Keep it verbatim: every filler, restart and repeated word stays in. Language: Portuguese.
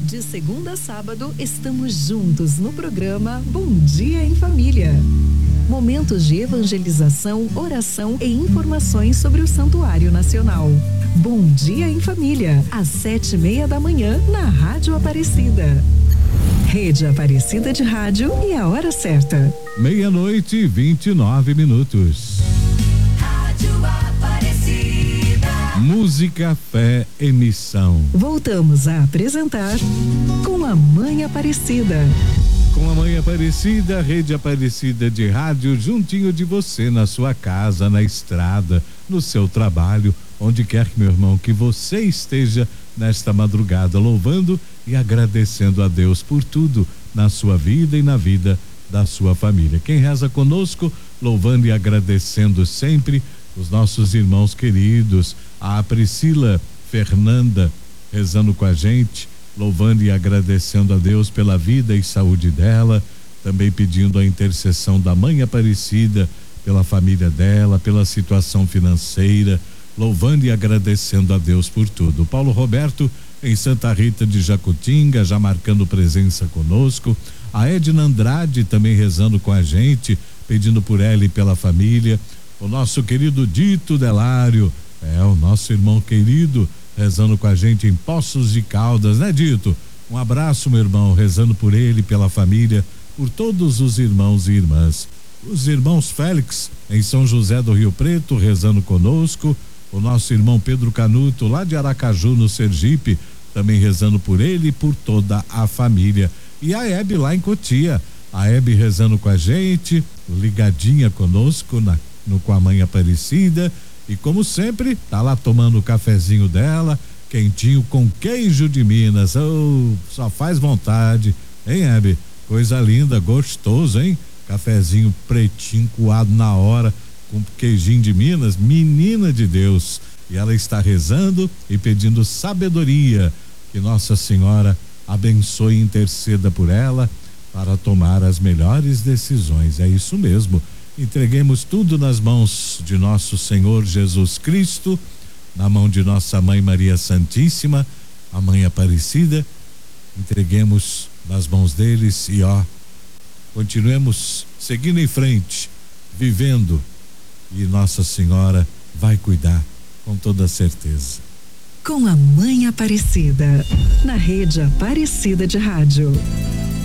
De segunda a sábado, estamos juntos no programa Bom Dia em Família. Momentos de evangelização, oração e informações sobre o Santuário Nacional. Bom Dia em Família, às sete e meia da manhã, na Rádio Aparecida. Rede Aparecida de Rádio e a hora certa. Meia-noite e vinte e nove minutos. Rádio Aparecida. Música, fé e missão. Voltamos a apresentar Com a Mãe Aparecida. Com a Mãe Aparecida, Rede Aparecida de Rádio, juntinho de você, na sua casa, na estrada, no seu trabalho, onde quer, meu irmão, que você esteja nesta madrugada, louvando e agradecendo a Deus por tudo na sua vida e na vida da sua família. Quem reza conosco, louvando e agradecendo sempre os nossos irmãos queridos, a Priscila Fernanda rezando com a gente, louvando e agradecendo a Deus pela vida e saúde dela, também pedindo a intercessão da Mãe Aparecida pela família dela, pela situação financeira, louvando e agradecendo a Deus por tudo. Paulo Roberto em Santa Rita de Jacutinga, já marcando presença conosco. A Edna Andrade também rezando com a gente, pedindo por ela e pela família. O nosso querido Dito Delário, é o nosso irmão querido, rezando com a gente em Poços de Caldas, né, Dito? Um abraço, meu irmão, rezando por ele, pela família, por todos os irmãos e irmãs. Os irmãos Félix em São José do Rio Preto, rezando conosco. O nosso irmão Pedro Canuto, lá de Aracaju, no Sergipe, também rezando por ele e por toda a família. E a Hebe lá em Cotia, a Hebe rezando com a gente, ligadinha conosco na, no Com a Mãe Aparecida. E como sempre, tá lá tomando o cafezinho dela, quentinho com queijo de Minas. Oh, só faz vontade, hein, Hebe? Coisa linda, gostoso, hein? Cafezinho pretinho, coado na hora, com queijinho de Minas, menina de Deus. E ela está rezando e pedindo sabedoria, que Nossa Senhora abençoe e interceda por ela para tomar as melhores decisões. É isso mesmo. Entreguemos tudo nas mãos de nosso Senhor Jesus Cristo, na mão de nossa Mãe Maria Santíssima, a Mãe Aparecida. Entreguemos nas mãos deles e ó, continuemos seguindo em frente, vivendo, e Nossa Senhora vai cuidar com toda certeza. Com a Mãe Aparecida, na Rede Aparecida de Rádio.